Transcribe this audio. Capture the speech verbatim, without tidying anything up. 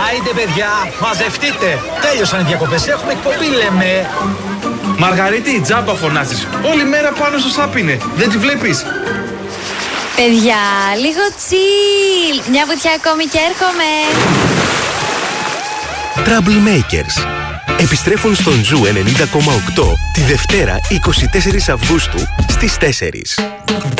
Άιντε παιδιά, μαζευτείτε. Τέλειωσαν οι διακοπές, έχουμε εκπομπή λέμε. Μαργαρίτη, τζάμπα φωνάζεις. Όλη μέρα πάνω στο σάπ είναι. Δεν τη βλέπεις? Παιδιά, λίγο chill. Μια βουτιά ακόμη και έρχομαι. Troublemakers επιστρέφουν στον Ζου ενενήντα κόμμα οκτώ τη Δευτέρα είκοσι τέσσερις Αυγούστου στις τέσσερις.